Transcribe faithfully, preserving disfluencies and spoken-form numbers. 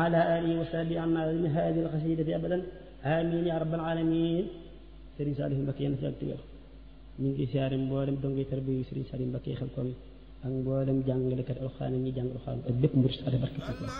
ala alihi wa sahbihi amma min hadihi alxasidati abadan amin ya rabbal alamin Serigne Saliou Mbacké yéen fi ak tiwér ñu ngi siyaare mboolem dongoy tarbiya Serigne Saliou Mbacké Xelkom ak mboolem jàngalekat alxuraan ñi jàng alxuraan ak bépp murid ade barke